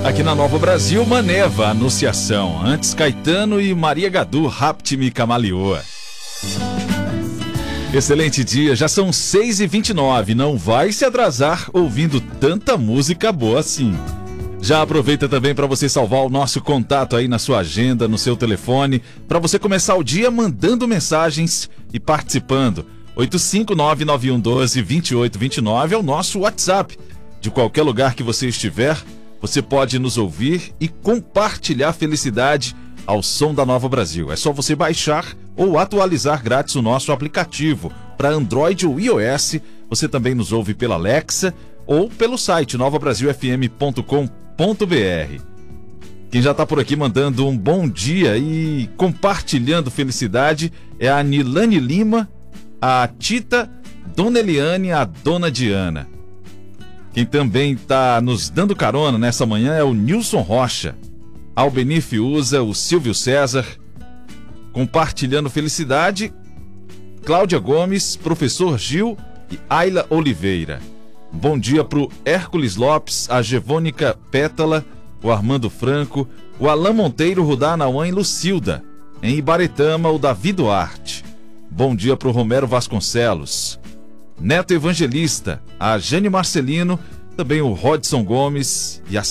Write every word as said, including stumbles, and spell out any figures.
Aqui na Nova Brasil, Maneva, Anunciação. Antes, Caetano e Maria Gadu, Rapte-me Camaleoa. Excelente dia, já são seis e vinte e nove. Não vai se atrasar ouvindo tanta música boa assim. Já aproveita também para você salvar o nosso contato aí na sua agenda, no seu telefone, para você começar o dia mandando mensagens e participando. oito cinco nove nove um dois dois oito dois nove é o nosso WhatsApp. De qualquer lugar que você estiver, você pode nos ouvir e compartilhar felicidade ao som da Nova Brasil. É só você baixar ou atualizar grátis o nosso aplicativo para Android ou iOS. Você também nos ouve pela Alexa ou pelo site nova brasil f m ponto com ponto b r. Quem já está por aqui mandando um bom dia e compartilhando felicidade é a Nilane Lima, a Tita, Dona Eliane, a Dona Diana. Quem também está nos dando carona nessa manhã é o Nilson Rocha, Albeni Fiuza, o Silvio César. Compartilhando felicidade, Cláudia Gomes, Professor Gil e Ayla Oliveira. Bom dia pro Hércules Lopes, a Gevônica Pétala, o Armando Franco, o Alain Monteiro, Rudá Nauã e Lucilda. Em Ibaretama, o Davi Duarte. Bom dia pro Romero Vasconcelos, Neto Evangelista, a Jane Marcelino, também o Rodson Gomes e a